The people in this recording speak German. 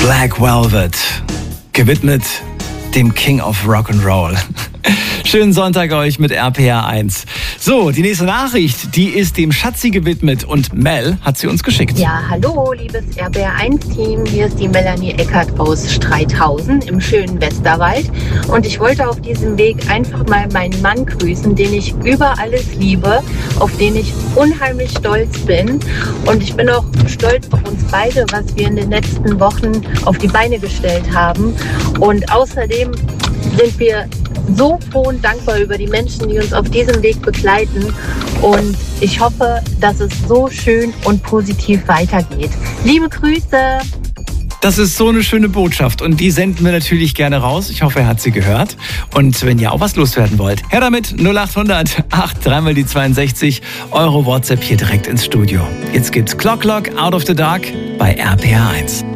Black Velvet, gewidmet dem King of Rock'n'Roll. Schönen Sonntag euch mit RPR 1. So, die nächste Nachricht, die ist dem Schatzi gewidmet und Mel hat sie uns geschickt. Ja, hallo, liebes RPR 1-Team. Hier ist die Melanie Eckert aus Streithausen im schönen Westerwald. Und ich wollte auf diesem Weg einfach mal meinen Mann grüßen, den ich über alles liebe, auf den ich unheimlich stolz bin. Und ich bin auch stolz auf uns beide, was wir in den letzten Wochen auf die Beine gestellt haben. Und außerdem sind wir so froh und dankbar über die Menschen, die uns auf diesem Weg begleiten. Und ich hoffe, dass es so schön und positiv weitergeht. Liebe Grüße! Das ist so eine schöne Botschaft und die senden wir natürlich gerne raus. Ich hoffe, er hat sie gehört. Und wenn ihr auch was loswerden wollt, her damit 0800 8 mal die 62 Euro WhatsApp hier direkt ins Studio. Jetzt gibt's Clock Out of the Dark bei RPR 1.